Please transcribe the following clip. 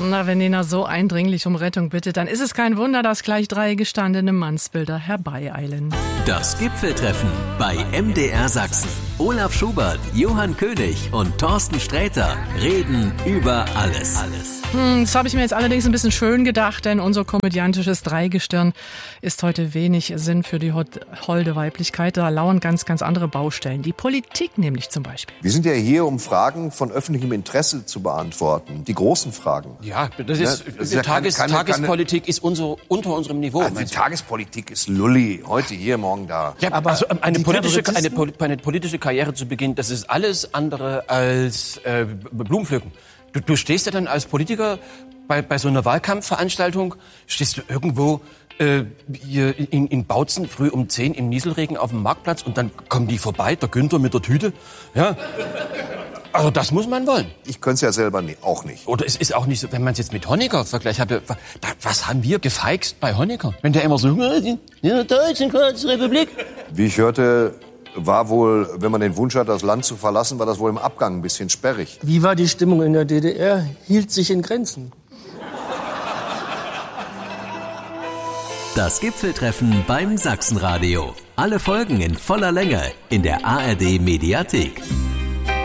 Na, wenn Nena so eindringlich um Rettung bittet, dann ist es kein Wunder, dass gleich 3 gestandene Mannsbilder herbeieilen. Das Gipfeltreffen bei MDR Sachsen. Olaf Schubert, Johann König und Thorsten Sträter reden über alles. Das habe ich mir jetzt allerdings ein bisschen schön gedacht, denn unser komödiantisches Dreigestirn ist heute wenig Sinn für die holde Weiblichkeit. Da lauern ganz andere Baustellen. Die Politik nämlich zum Beispiel. Wir sind ja hier, um Fragen von öffentlichem Interesse zu beantworten. Die großen Fragen. Ja, das ist ja Tagespolitik ist unter unserem Niveau. Also die Tagespolitik ist Lulli. Heute hier, morgen da. Ja, aber also eine politische Karriere zu beginnen, das ist alles andere als Blumenpflücken. Du stehst ja dann als Politiker bei so einer Wahlkampfveranstaltung, stehst du irgendwo hier in Bautzen früh um 10 im Nieselregen auf dem Marktplatz und dann kommen die vorbei, der Günther mit der Tüte. Ja. Also das muss man wollen. Ich könnte es ja selber auch nicht. Oder es ist auch nicht so, wenn man es jetzt mit Honecker vergleicht. Was haben wir gefeixt bei Honecker? Wenn der immer so, in der Deutschen Republik. Wie ich hörte, war wohl, wenn man den Wunsch hat, das Land zu verlassen, war das wohl im Abgang ein bisschen sperrig. Wie war die Stimmung in der DDR? Hielt sich in Grenzen. Das Gipfeltreffen beim Sachsenradio. Alle Folgen in voller Länge in der ARD Mediathek.